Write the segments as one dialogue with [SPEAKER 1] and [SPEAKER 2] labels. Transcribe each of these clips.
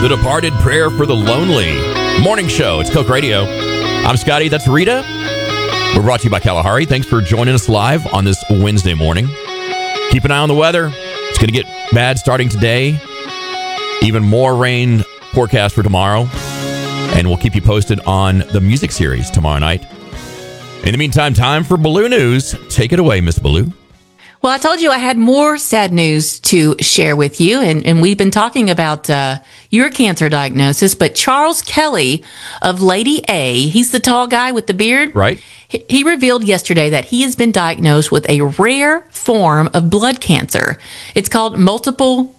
[SPEAKER 1] The Departed Prayer for the Lonely morning show. It's Coke Radio. I'm Scotty. That's Rita. We're brought to you by Kalahari. Thanks for joining us live on this Wednesday morning. Keep an eye on the weather. It's going to get bad starting today. Even more rain forecast for tomorrow. And we'll keep you posted on the music series tomorrow night. In the meantime, time for Baloo News. Take it away, Miss Baloo.
[SPEAKER 2] Well, I told you I had more sad news to share with you, and we've been talking about your cancer diagnosis, but Charles Kelly of Lady A, he's the tall guy with the beard.
[SPEAKER 1] Right.
[SPEAKER 2] He revealed yesterday that he has been diagnosed with a rare form of blood cancer. It's called multiple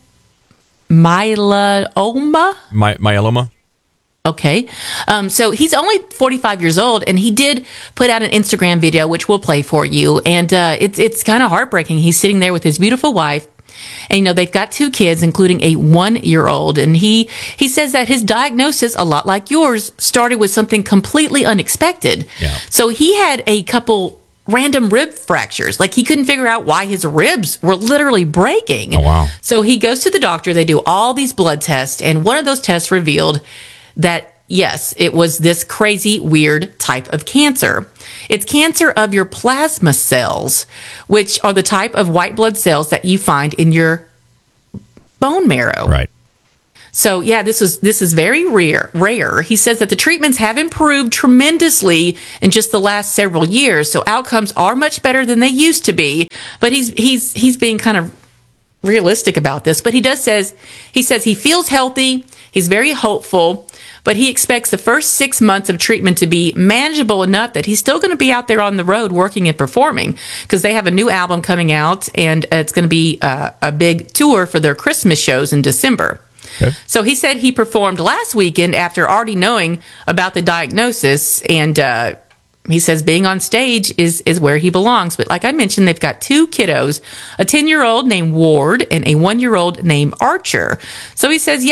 [SPEAKER 2] myeloma.
[SPEAKER 1] Myeloma?
[SPEAKER 2] Okay. So he's only 45 years old, and he did put out an Instagram video, which we'll play for you. And it's kind of heartbreaking. He's sitting there with his beautiful wife. And, you know, they've got 2 kids, including a 1-year-old. And he says that his diagnosis, a lot like yours, started with something completely unexpected.
[SPEAKER 1] Yeah.
[SPEAKER 2] So he had a couple random rib fractures. Like, he couldn't figure out why his ribs were literally breaking.
[SPEAKER 1] Oh, wow.
[SPEAKER 2] So he goes to the doctor. They do all these blood tests. And one of those tests revealed that, yes, it was this crazy, weird type of cancer. It's cancer of your plasma cells, which are the type of white blood cells that you find in your bone marrow.
[SPEAKER 1] Right.
[SPEAKER 2] So, yeah, this is very rare. He says that the treatments have improved tremendously in just the last several years, so outcomes are much better than they used to be. But he's being kind of realistic about this. But he says he feels healthy. He's very hopeful. But he expects the first 6 months of treatment to be manageable enough that he's still going to be out there on the road working and performing, because they have a new album coming out, and it's going to be a big tour for their Christmas shows in December.
[SPEAKER 1] Okay.
[SPEAKER 2] So he said he performed last weekend after already knowing about the diagnosis, and he says being on stage is where he belongs. But like I mentioned, they've got 2 kiddos, a 10-year-old named Ward and a 1-year-old named Archer. So he says,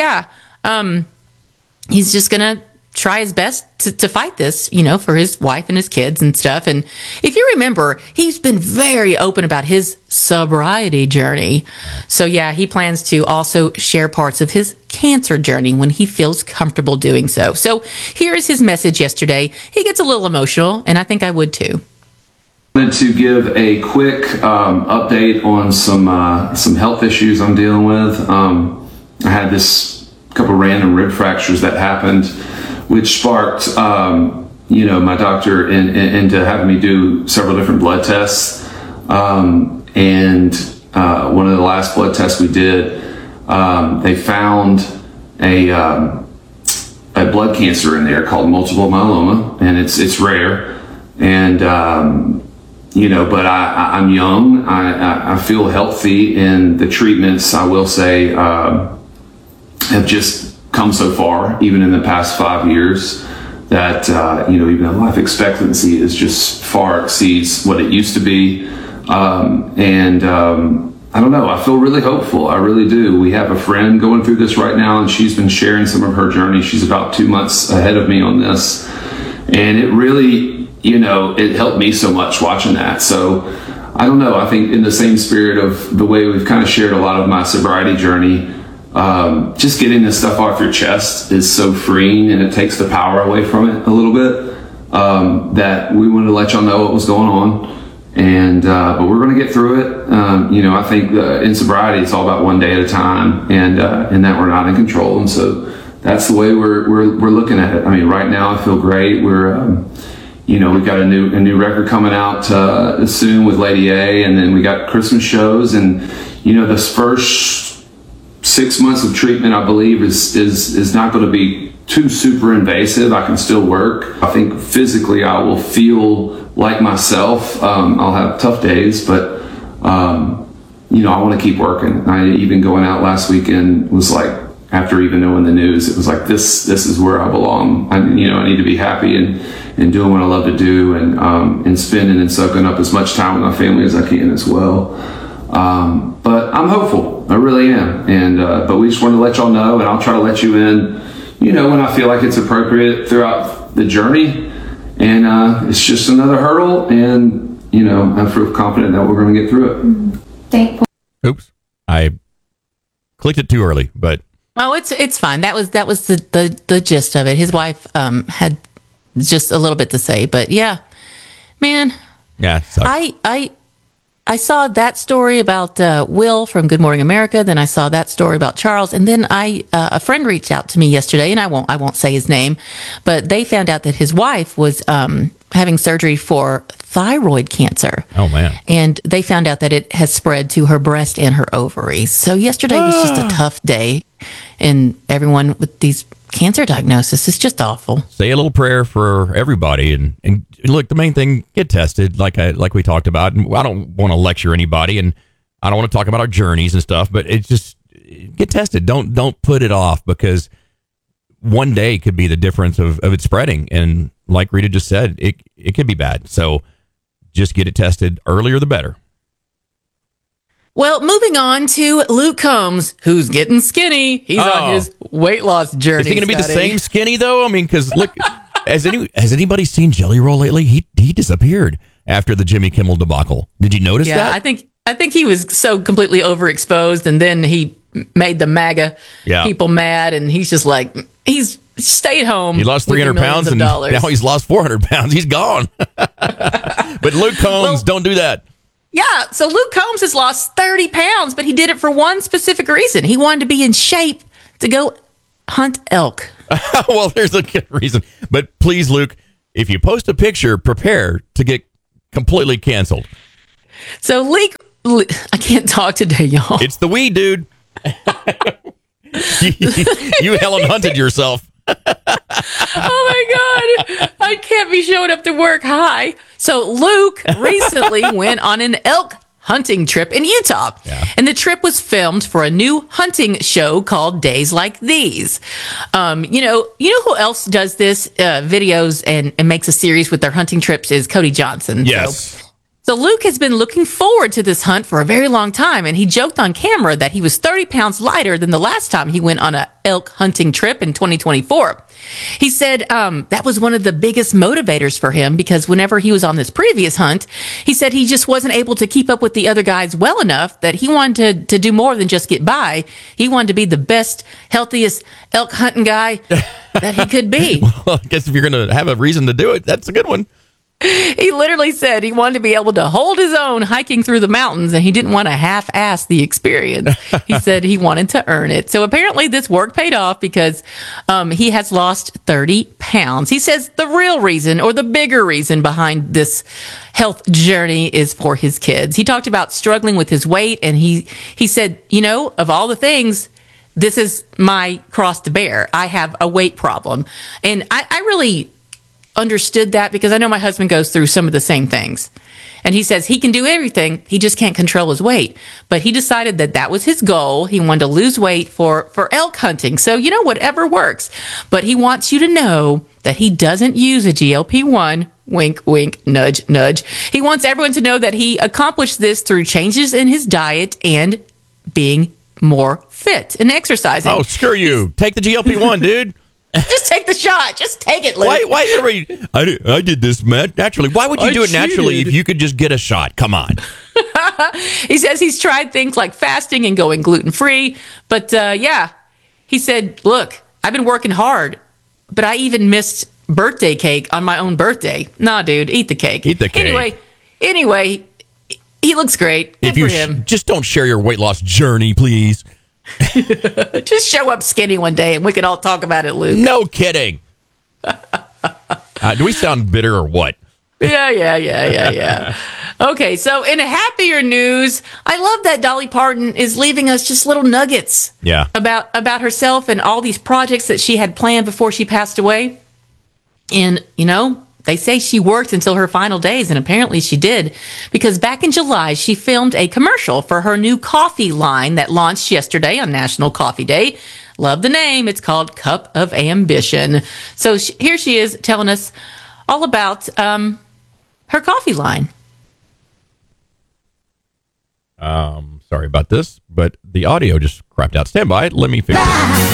[SPEAKER 2] he's just going to try his best to fight this, you know, for his wife and his kids and stuff. And if you remember, he's been very open about his sobriety journey. So, yeah, he plans to also share parts of his cancer journey when he feels comfortable doing so. So here is his message yesterday. He gets a little emotional, and I think I would too.
[SPEAKER 3] I wanted to give a quick update on some health issues I'm dealing with. I had this couple random rib fractures that happened, which sparked, my doctor into having me do several different blood tests. And one of the last blood tests we did, they found a blood cancer in there called multiple myeloma, and it's rare. And but I'm young. I feel healthy, and the treatments, I will say, have just come so far, even in the past 5 years, that, even the life expectancy is just far exceeds what it used to be. I don't know, I feel really hopeful. I really do. We have a friend going through this right now, and she's been sharing some of her journey. She's about 2 months ahead of me on this. And it really, it helped me so much watching that. So I don't know, I think in the same spirit of the way we've kind of shared a lot of my sobriety journey, just getting this stuff off your chest is so freeing, and it takes the power away from it a little bit, that we wanted to let y'all know what was going on. And but we're going to get through it. I think in sobriety, it's all about one day at a time, and that we're not in control. And so that's the way we're looking at it. I mean, right now I feel great. We're we've got a new record coming out soon with Lady A, and then we got Christmas shows, and this first 6 months of treatment, I believe, is not going to be too super invasive. I can still work. I think physically I will feel like myself. I'll have tough days, but I want to keep working. I even going out last weekend was like, after even knowing the news, it was like, this is where I belong. I need to be happy and doing what I love to do, and spending and soaking up as much time with my family as I can as well. But I'm hopeful. I really am. And but we just wanted to let y'all know, and I'll try to let you in, when I feel like it's appropriate throughout the journey. And it's just another hurdle, and I feel confident that we're going to get through it.
[SPEAKER 4] Thankful.
[SPEAKER 1] Oops, I clicked it too early, but
[SPEAKER 2] Oh, it's fine. That was the gist of it. His wife had just a little bit to say, but yeah, man.
[SPEAKER 1] Yeah, it sucks.
[SPEAKER 2] I saw that story about Will from Good Morning America. Then I saw that story about Charles, and then a friend reached out to me yesterday, and I won't say his name, but they found out that his wife was having surgery for thyroid cancer.
[SPEAKER 1] Oh man!
[SPEAKER 2] And they found out that it has spread to her breast and her ovaries. So yesterday was just a tough day, and everyone with these cancer diagnosis is just awful.
[SPEAKER 1] Say a little prayer for everybody, and look, the main thing, get tested, like we talked about. And I don't want to lecture anybody, and I don't want to talk about our journeys and stuff, but it's just get tested. Don't put it off, because one day could be the difference of it spreading. And like Rita just said, it could be bad. So just get it tested, earlier the better.
[SPEAKER 2] Well, moving on to Luke Combs, who's getting skinny. He's on his weight loss journey.
[SPEAKER 1] Is he going to be the same skinny, though? I mean, because look, has anybody seen Jelly Roll lately? He disappeared after the Jimmy Kimmel debacle. Did you notice that?
[SPEAKER 2] Yeah, I think he was so completely overexposed, and then he made the MAGA people mad, and he's just like, he's stayed home.
[SPEAKER 1] He lost 300 pounds, and now he's lost 400 pounds. He's gone. But Luke Combs, don't do that.
[SPEAKER 2] Yeah, so Luke Combs has lost 30 pounds, but he did it for one specific reason. He wanted to be in shape to go hunt elk.
[SPEAKER 1] Well, there's a good reason. But please, Luke, if you post a picture, prepare to get completely canceled.
[SPEAKER 2] So, I can't talk today, y'all.
[SPEAKER 1] It's the weed, dude. You Helen hunted yourself.
[SPEAKER 2] Oh my God. I can't be showing up to work high. So Luke recently went on an elk hunting trip in Utah. Yeah. And the trip was filmed for a new hunting show called Days Like These. You know who else does this videos and makes a series with their hunting trips is Cody Johnson.
[SPEAKER 1] Yes.
[SPEAKER 2] So Luke has been looking forward to this hunt for a very long time, and he joked on camera that he was 30 pounds lighter than the last time he went on an elk hunting trip in 2024. He said that was one of the biggest motivators for him, because whenever he was on this previous hunt, he said he just wasn't able to keep up with the other guys well enough, that he wanted to do more than just get by. He wanted to be the best, healthiest elk hunting guy that he could be.
[SPEAKER 1] Well, I guess if you're going to have a reason to do it, that's a good one.
[SPEAKER 2] He literally said he wanted to be able to hold his own hiking through the mountains, and he didn't want to half-ass the experience. He said he wanted to earn it. So apparently this work paid off, because he has lost 30 pounds. He says the real reason, or the bigger reason behind this health journey, is for his kids. He talked about struggling with his weight, and he said, of all the things, this is my cross to bear. I have a weight problem. And I really understood that, because I know my husband goes through some of the same things. And he says he can do everything, he just can't control his weight. But he decided that was his goal. He wanted to lose weight for elk hunting. So, whatever works. But he wants you to know that he doesn't use a GLP-1. Wink, wink, nudge, nudge. He wants everyone to know that he accomplished this through changes in his diet and being more fit and exercising.
[SPEAKER 1] Oh, screw you. Take the GLP-1, dude.
[SPEAKER 2] Just take the shot. Just take it, Luke.
[SPEAKER 1] Why I did this, Matt, naturally. Why would you do it naturally if you could just get a shot? Come on.
[SPEAKER 2] He says he's tried things like fasting and going gluten-free. But, he said, look, I've been working hard, but I even missed birthday cake on my own birthday. Nah, dude, eat the cake.
[SPEAKER 1] Eat the cake.
[SPEAKER 2] Anyway, he looks great. Good for him.
[SPEAKER 1] Just don't share your weight loss journey, please.
[SPEAKER 2] Just show up skinny one day and we can all talk about it, Luke.
[SPEAKER 1] No kidding. Do we sound bitter or what?
[SPEAKER 2] Yeah. Okay, so in happier news, I love that Dolly Parton is leaving us just little nuggets about herself and all these projects that she had planned before she passed away. And, they say she worked until her final days, and apparently she did, because back in July, she filmed a commercial for her new coffee line that launched yesterday on National Coffee Day. Love the name. It's called Cup of Ambition. So here she is telling us all about her coffee line.
[SPEAKER 1] Sorry about this, but the audio just crapped out. Stand by. Let me fix it.